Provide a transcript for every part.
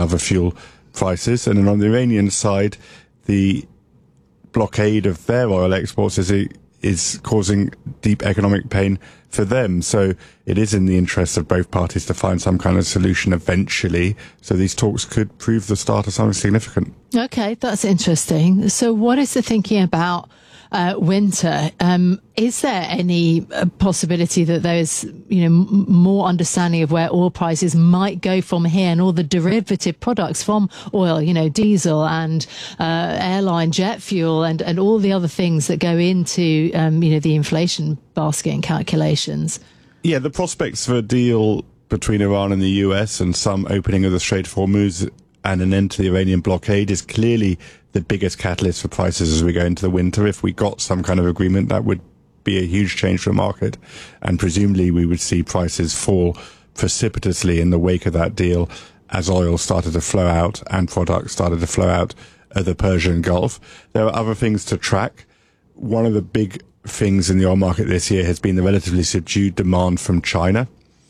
other fuel prices. And then on the Iranian side, the blockade of their oil exports is causing deep economic pain for them. So it is in the interest of both parties to find some kind of solution eventually. So these talks could prove the start of something significant. Okay, that's interesting. So what is the thinking about winter? Is there any possibility that there's, more understanding of where oil prices might go from here, and all the derivative products from oil, diesel and airline jet fuel and all the other things that go into, the inflation basket and calculations? Yeah, the prospects for a deal between Iran and the US and some opening of the Strait of Hormuz and an end to the Iranian blockade is clearly the biggest catalyst for prices as we go into the winter. If we got some kind of agreement, that would be a huge change for the market, and presumably we would see prices fall precipitously in the wake of that deal as oil started to flow out and products started to flow out of the Persian Gulf. There are other things to track. One of the big things in the oil market this year has been the relatively subdued demand from China.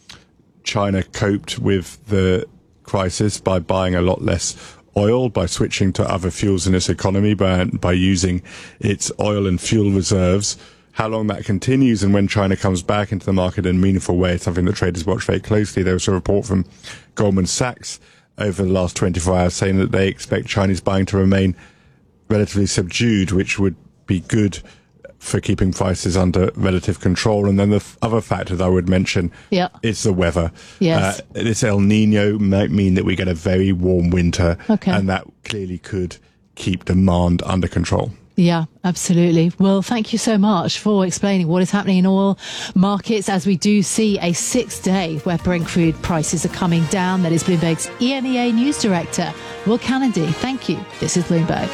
China coped with the crisis by buying a lot less oil, by switching to other fuels in its economy, by using its oil and fuel reserves. How long that continues and when China comes back into the market in a meaningful way is something that traders watch very closely. There was a report from Goldman Sachs over the last 24 hours saying that they expect Chinese buying to remain relatively subdued, which would be good for keeping prices under relative control. And then the other factor that I would mention is the weather. Yes. This El Nino might mean that we get a very warm winter, and that clearly could keep demand under control. Yeah, absolutely. Well, thank you so much for explaining what is happening in oil markets as we do see a sixth day where Brent crude prices are coming down. That is Bloomberg's EMEA News Director, Will Kennedy. Thank you. This is Bloomberg.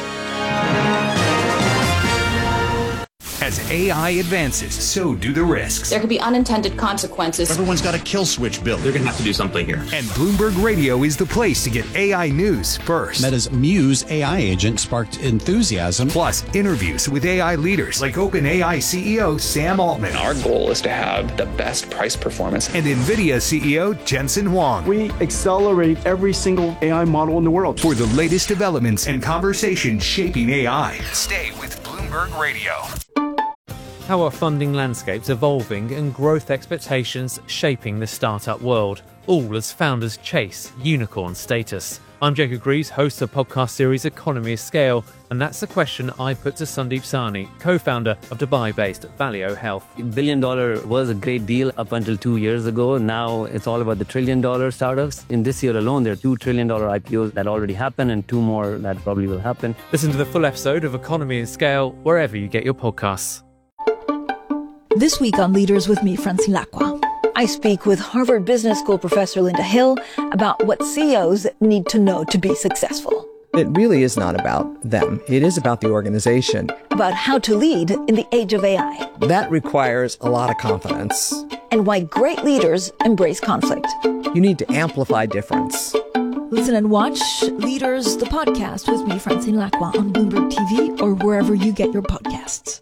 As AI advances, so do the risks. There could be unintended consequences. Everyone's got a kill switch built. They're going to have to do something here. And Bloomberg Radio is the place to get AI news first. Meta's Muse AI agent sparked enthusiasm. Plus, interviews with AI leaders like OpenAI CEO Sam Altman. Our goal is to have the best price performance. And NVIDIA CEO Jensen Huang. We accelerate every single AI model in the world. For the latest developments and conversations shaping AI, stay with Bloomberg Radio. How are funding landscapes evolving and growth expectations shaping the startup world, all as founders chase unicorn status? I'm Jacob Greaves, host of the podcast series Economy of Scale, and that's the question I put to Sandeep Sahni, co-founder of Dubai-based Valeo Health. $1 billion was a great deal up until 2 years ago. Now it's all about the $1 trillion startups. In this year alone, there are $2 trillion IPOs that already happened and 2 more that probably will happen. Listen to the full episode of Economy of Scale wherever you get your podcasts. This week on Leaders with me, Francine Lacqua, I speak with Harvard Business School professor Linda Hill about what CEOs need to know to be successful. It really is not about them. It is about the organization. About how to lead in the age of AI. That requires a lot of confidence. And why great leaders embrace conflict. You need to amplify difference. Listen and watch Leaders, the podcast with me, Francine Lacqua, on Bloomberg TV or wherever you get your podcasts.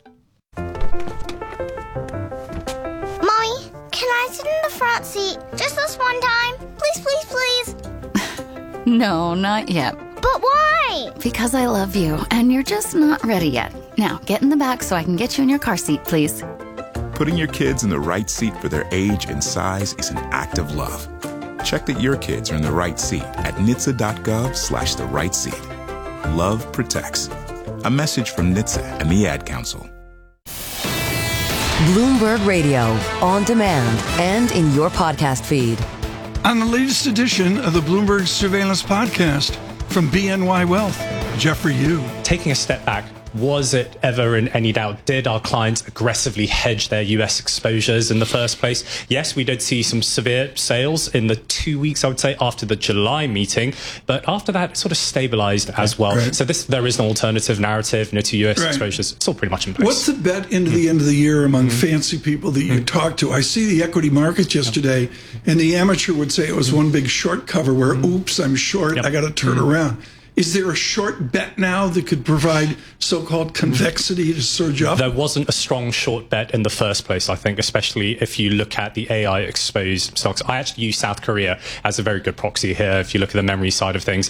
Can I sit in the front seat just this one time? Please, please, please. No, not yet. But why? Because I love you, and you're just not ready yet. Now, get in the back so I can get you in your car seat, please. Putting your kids in the right seat for their age and size is an act of love. Check that your kids are in the right seat at NHTSA.gov/the right seat. Love protects. A message from NHTSA and the Ad Council. Bloomberg Radio, on demand and in your podcast feed. On the latest edition of the Bloomberg Surveillance Podcast from BNY Wealth, Jeffrey Yu. Taking a step back, was it ever in any doubt? Did our clients aggressively hedge their US exposures in the first place? Yes, we did see some severe sales in the 2 weeks, I would say, after the July meeting. But after that, it sort of stabilized as well. Right. So there is an alternative narrative to US exposures. It's all pretty much in place. What's the bet into the end of the year among fancy people that you talk to? I see the equity markets yesterday, and the amateur would say it was one big short cover where, oops, I'm short, I got to turn around. Is there a short bet now that could provide so-called convexity to surge up? There wasn't a strong short bet in the first place, I think, especially if you look at the AI-exposed stocks. I actually use South Korea as a very good proxy here. If you look at the memory side of things,